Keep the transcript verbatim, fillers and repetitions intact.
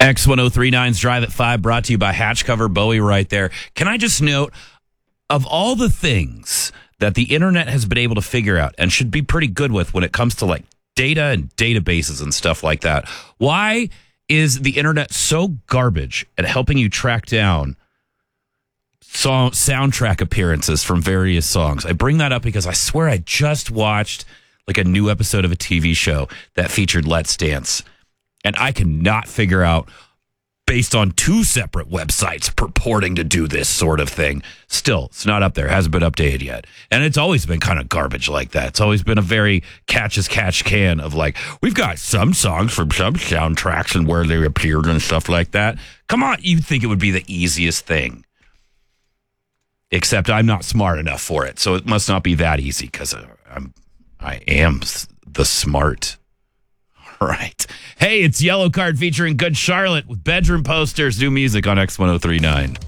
X ten thirty-nine's Drive at five brought to you by Hatch Cover Bowie right there. Can I just note, of all the things that the internet has been able to figure out and should be pretty good with when it comes to like data and databases and stuff like that, why is the internet so garbage at helping you track down song soundtrack appearances from various songs? I bring that up because I swear I just watched like a new episode of a T V show that featured Let's Dance. And I cannot figure out, based on two separate websites purporting to do this sort of thing. Still, it's not up there. Hasn't been updated yet. And it's always been kind of garbage like that. It's always been a very catch as catch can of like, we've got some songs from some soundtracks and where they appeared and stuff like that. Come on, you'd think it would be the easiest thing. Except I'm not smart enough for it. So it must not be that easy because I'm, I am the smart. Right. Hey, it's Yellow Card featuring Good Charlotte with bedroom posters, new music on X ten thirty-nine.